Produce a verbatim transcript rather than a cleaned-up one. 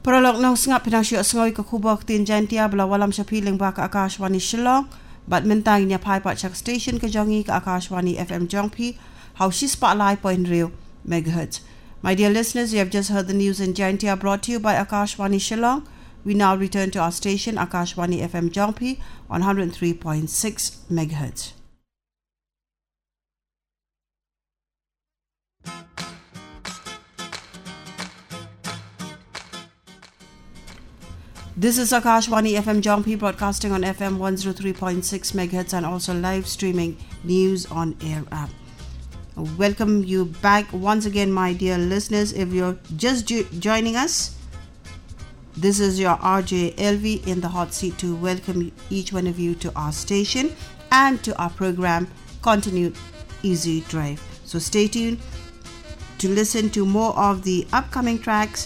Prolog ng nga pinasyo asngoy kakubak tin jantia bla walam siya piling ba ka Akashwani Shillong, but mentang niya pai pa chak station ka jongi ka Akashwani F M Jongpi, how she spotlight point real megahertz. My dear listeners, you have just heard the news in Jantia brought to you by Akashwani Shillong. We now return to our station Akashwani F M Jongpi on one oh three point six megahertz. This is Akashwani F M Jongpi broadcasting on F M one oh three point six megahertz and also live streaming news on air app. Welcome you back once again, my dear listeners. If you're just jo- joining us, this is your R J L V in the hot seat to welcome each one of you to our station and to our program Continued Easy Drive. So stay tuned to listen to more of the upcoming tracks